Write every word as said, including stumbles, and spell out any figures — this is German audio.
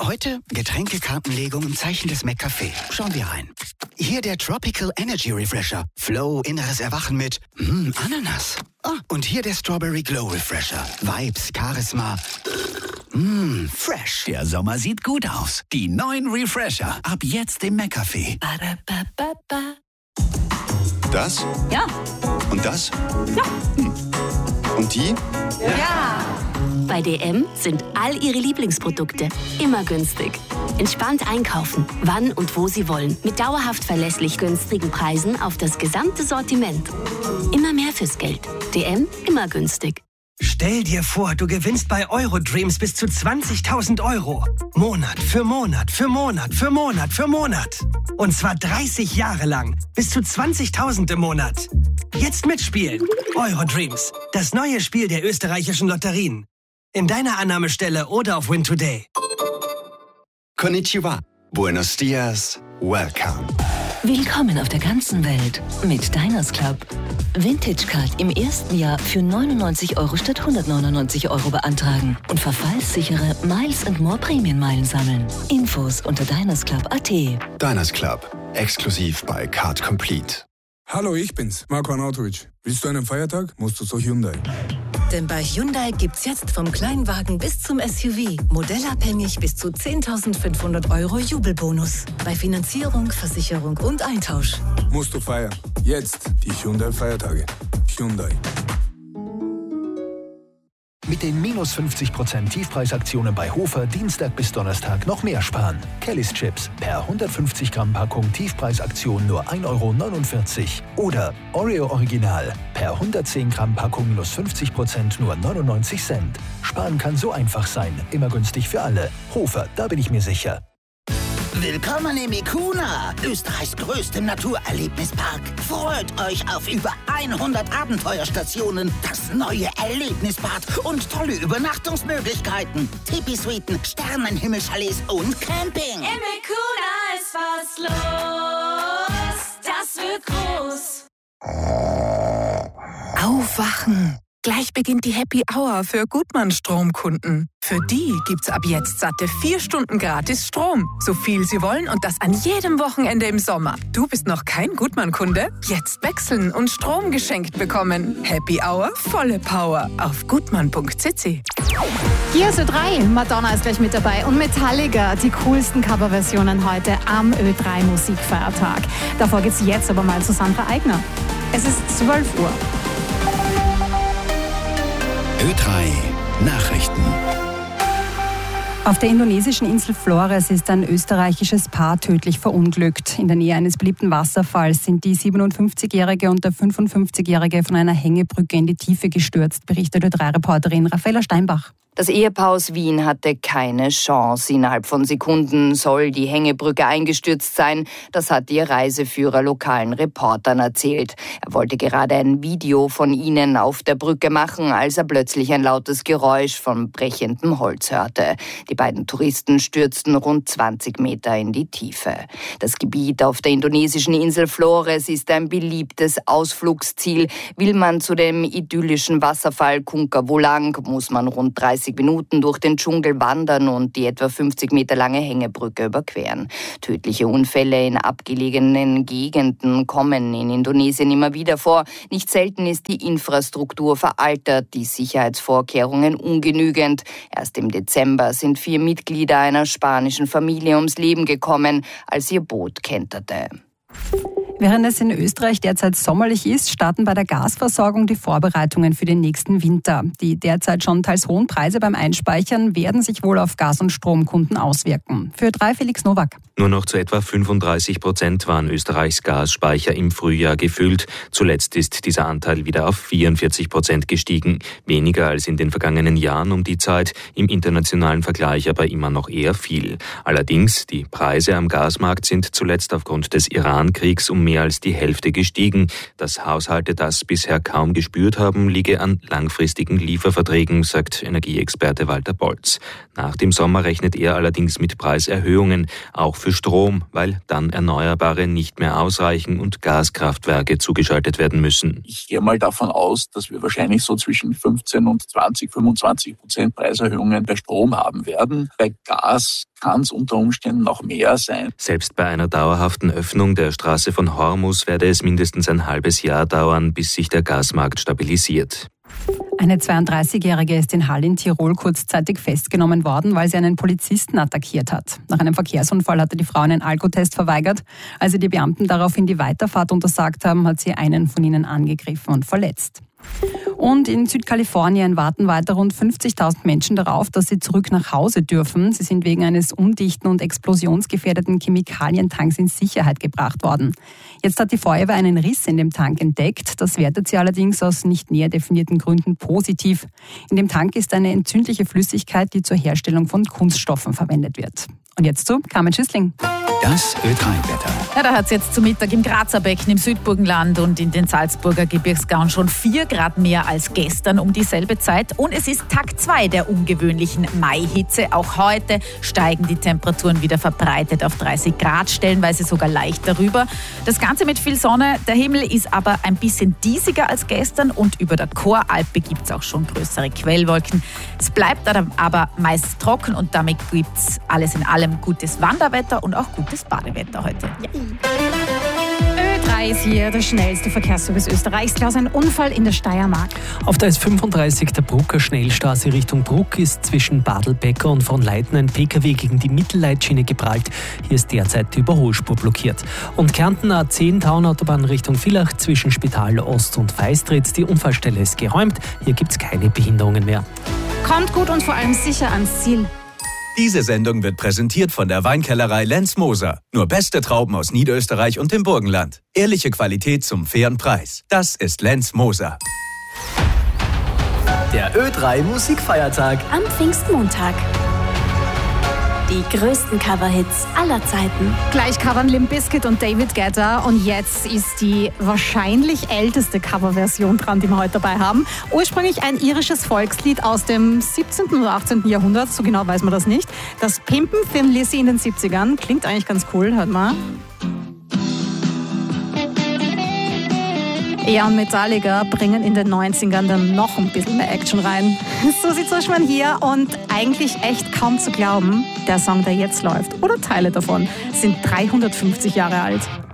Heute Getränkekartenlegung im Zeichen des McCafé. Schauen wir rein. Hier der Tropical Energy Refresher. Flow, inneres Erwachen mit mm, Ananas. Ah, und hier der Strawberry Glow Refresher. Vibes, Charisma. Mmm, fresh. Der Sommer sieht gut aus. Die neuen Refresher. Ab jetzt im McCafé. Das? Ja. Und das? Ja. Hm. Und die? Ja. Bei D M sind all Ihre Lieblingsprodukte immer günstig. Entspannt einkaufen, wann und wo Sie wollen. Mit dauerhaft verlässlich günstigen Preisen auf das gesamte Sortiment. Immer mehr fürs Geld. D M, immer günstig. Stell dir vor, du gewinnst bei Eurodreams bis zu zwanzigtausend Euro. Monat für Monat für Monat für Monat für Monat. Und zwar dreißig Jahre lang. Bis zu zwanzigtausend im Monat. Jetzt mitspielen. Eurodreams. Das neue Spiel der österreichischen Lotterien. In deiner Annahmestelle oder auf Win Today. Konnichiwa. Buenos dias. Welcome. Willkommen auf der ganzen Welt mit Diners Club. Vintage Card im ersten Jahr für neunundneunzig Euro statt hundertneunundneunzig Euro beantragen und verfallssichere Miles and More Prämienmeilen sammeln. Infos unter dinersclub punkt at. Diners Club. Exklusiv bei Card Complete. Hallo, ich bin's, Marko Arnautovic. Willst du einen Feiertag, musst du zu Hyundai. Denn bei Hyundai gibt's jetzt vom Kleinwagen bis zum S U V modellabhängig bis zu zehntausendfünfhundert Euro Jubelbonus. Bei Finanzierung, Versicherung und Eintausch. Musst du feiern. Jetzt die Hyundai-Feiertage. Hyundai. Mit den minus fünfzig Prozent Tiefpreisaktionen bei Hofer Dienstag bis Donnerstag noch mehr sparen. Kellys Chips per hundertfünfzig Gramm Packung Tiefpreisaktion nur ein Euro neunundvierzig. Oder Oreo Original per hundertzehn Gramm Packung minus fünfzig Prozent nur neunundneunzig Cent. Sparen kann so einfach sein. Immer günstig für alle. Hofer, da bin ich mir sicher. Willkommen im Ikuna, Österreichs größtem Naturerlebnispark. Freut euch auf über hundert Abenteuerstationen, das neue Erlebnisbad und tolle Übernachtungsmöglichkeiten. Tipi-Suiten, Sternenhimmelchalets und Camping. Im Ikuna ist was los, das wird groß. Aufwachen! Gleich beginnt die Happy Hour für Gutmann-Stromkunden. Für die gibt's ab jetzt satte vier Stunden gratis Strom. So viel sie wollen und das an jedem Wochenende im Sommer. Du bist noch kein Gutmann-Kunde? Jetzt wechseln und Strom geschenkt bekommen. Happy Hour, volle Power auf gutmann punkt c c. Hier ist Ö drei, Madonna ist gleich mit dabei und Metallica, die coolsten Coverversionen heute am Ö drei Musikfeiertag. Davor geht's jetzt aber mal zu Sandra Eigner. Es ist zwölf Uhr. Ö drei Nachrichten. Auf der indonesischen Insel Flores ist ein österreichisches Paar tödlich verunglückt. In der Nähe eines beliebten Wasserfalls sind die siebenundfünfzigjährige und der fünfundfünfzigjährige von einer Hängebrücke in die Tiefe gestürzt, berichtet Ö drei Reporterin Raffaella Steinbach. Das Ehepaar aus Wien hatte keine Chance. Innerhalb von Sekunden soll die Hängebrücke eingestürzt sein. Das hat ihr Reiseführer lokalen Reportern erzählt. Er wollte gerade ein Video von ihnen auf der Brücke machen, als er plötzlich ein lautes Geräusch von brechendem Holz hörte. Die beiden Touristen stürzten rund zwanzig Meter in die Tiefe. Das Gebiet auf der indonesischen Insel Flores ist ein beliebtes Ausflugsziel. Will man zu dem idyllischen Wasserfall Kunka Wolang, muss man rund dreißig Minuten durch den Dschungel wandern und die etwa fünfzig Meter lange Hängebrücke überqueren. Tödliche Unfälle in abgelegenen Gegenden kommen in Indonesien immer wieder vor. Nicht selten ist die Infrastruktur veraltert, die Sicherheitsvorkehrungen ungenügend. Erst im Dezember sind vier Mitglieder einer spanischen Familie ums Leben gekommen, als ihr Boot kenterte. Während es in Österreich derzeit sommerlich ist, starten bei der Gasversorgung die Vorbereitungen für den nächsten Winter. Die derzeit schon teils hohen Preise beim Einspeichern werden sich wohl auf Gas- und Stromkunden auswirken. Für Ö drei Felix Nowak. Nur noch zu etwa fünfunddreißig Prozent waren Österreichs Gasspeicher im Frühjahr gefüllt. Zuletzt ist dieser Anteil wieder auf vierundvierzig Prozent gestiegen. Weniger als in den vergangenen Jahren um die Zeit, im internationalen Vergleich aber immer noch eher viel. Allerdings, die Preise am Gasmarkt sind zuletzt aufgrund des Iran-Kriegs um mehr als die Hälfte gestiegen. Dass Haushalte das bisher kaum gespürt haben, liege an langfristigen Lieferverträgen, sagt Energieexperte Walter Bolz. Nach dem Sommer rechnet er allerdings mit Preiserhöhungen, auch für Strom, weil dann Erneuerbare nicht mehr ausreichen und Gaskraftwerke zugeschaltet werden müssen. Ich gehe mal davon aus, dass wir wahrscheinlich so zwischen fünfzehn und zwanzig, fünfundzwanzig Prozent Preiserhöhungen bei Strom haben werden. Bei Gas kann es unter Umständen noch mehr sein. Selbst bei einer dauerhaften Öffnung der Straße von Hormus werde es mindestens ein halbes Jahr dauern, bis sich der Gasmarkt stabilisiert. Eine zweiunddreißigjährige ist in Hall in Tirol kurzzeitig festgenommen worden, weil sie einen Polizisten attackiert hat. Nach einem Verkehrsunfall hatte die Frau einen Alkotest verweigert. Als sie die Beamten daraufhin die Weiterfahrt untersagt haben, hat sie einen von ihnen angegriffen und verletzt. Und in Südkalifornien warten weiter rund fünfzigtausend Menschen darauf, dass sie zurück nach Hause dürfen. Sie sind wegen eines undichten und explosionsgefährdeten Chemikalientanks in Sicherheit gebracht worden. Jetzt hat die Feuerwehr einen Riss in dem Tank entdeckt. Das wertet sie allerdings aus nicht näher definierten Gründen positiv. In dem Tank ist eine entzündliche Flüssigkeit, die zur Herstellung von Kunststoffen verwendet wird. Und jetzt zu Carmen Schüssling. Das Ö drei Wetter. Ja, da hat es jetzt zu Mittag im Grazer Becken, im Südburgenland und in den Salzburger Gebirgsgauen schon vier Grad mehr als gestern um dieselbe Zeit. Und es ist Tag zwei der ungewöhnlichen Maihitze. Auch heute steigen die Temperaturen wieder verbreitet auf dreißig Grad, stellenweise sogar leicht darüber. Das Ganze mit viel Sonne. Der Himmel ist aber ein bisschen diesiger als gestern und über der Choralpe gibt es auch schon größere Quellwolken. Es bleibt aber meist trocken und damit gibt es alles in allem gutes Wanderwetter und auch gutes Badewetter heute. Ja. Ö drei ist hier der schnellste Verkehrsservice Österreichs. Klaus, ein Unfall in der Steiermark. Auf der S fünfunddreißig der Brucker Schnellstraße Richtung Bruck ist zwischen Badelbecker und Fronleiten ein Pkw gegen die Mittelleitschiene geprallt. Hier ist derzeit die Überholspur blockiert. Und Kärnten A zehn Taunautobahn Richtung Villach zwischen Spital Ost und Feistritz. Die Unfallstelle ist geräumt. Hier gibt es keine Behinderungen mehr. Kommt gut und vor allem sicher ans Ziel. Diese Sendung wird präsentiert von der Weinkellerei Lenz Moser. Nur beste Trauben aus Niederösterreich und dem Burgenland. Ehrliche Qualität zum fairen Preis. Das ist Lenz Moser. Der Ö drei Musikfeiertag am Pfingstmontag. Die größten Coverhits aller Zeiten. Gleich covern Limp Bizkit und David Guetta. Und jetzt ist die wahrscheinlich älteste Coverversion dran, die wir heute dabei haben. Ursprünglich ein irisches Volkslied aus dem siebzehnten oder achtzehnten Jahrhundert. So genau weiß man das nicht. Das Pimpen Thin Lizzy in den siebzigern. Klingt eigentlich ganz cool, hört mal. Ja, und Metallica bringen in den neunzigern dann noch ein bisschen mehr Action rein. Susi Zuschmann hier und eigentlich echt kaum zu glauben, der Song, der jetzt läuft, oder Teile davon, sind dreihundertfünfzig Jahre alt.